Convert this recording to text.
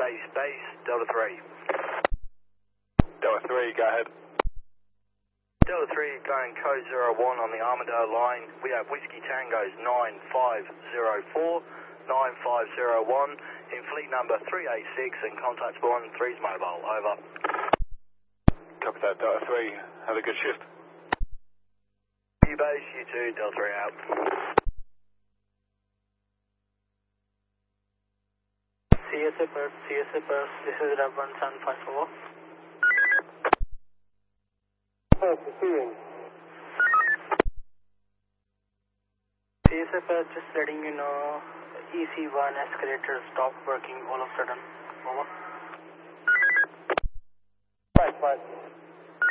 base, Delta 3. Delta 3, go ahead. Delta 3 going code 01 on the Armadale line. We have Whiskey Tango's 9504, 9501 in fleet number 386 and contact spawn 3's mobile. Over. Copy that, Delta 3. Have a good shift. You base, you 2, Delta 3 out. CSA Perth, this is Rev 1754. Receiving. CSA Perth, just letting you know, EC1 escalator stopped working all of a sudden. Over. Right.